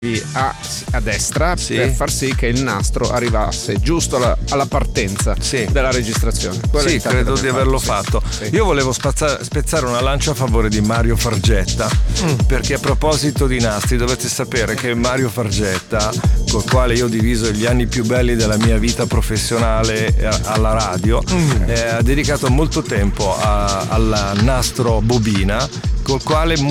a destra, Sì. per far sì che il nastro arrivasse giusto alla partenza Sì. della registrazione. Quello è Sì, il calcolo credo che di abbiamo averlo fatto, fatto. sì. Io volevo spezzare una lancia a favore di Mario Fargetta, perché a proposito di nastri dovete sapere che Mario Fargetta, col quale io ho diviso gli anni più belli della mia vita professionale alla radio, ha dedicato molto tempo al nastro bobina, col quale